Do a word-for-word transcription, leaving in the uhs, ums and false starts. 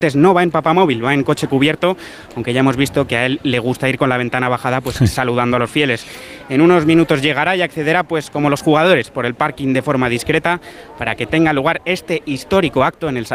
No va en papamóvil, va en coche cubierto, aunque ya hemos visto que a él le gusta ir con la ventana bajada, pues saludando a los fieles. En unos minutos llegará y accederá, pues como los jugadores, por el parking de forma discreta, para que tenga lugar este histórico acto en el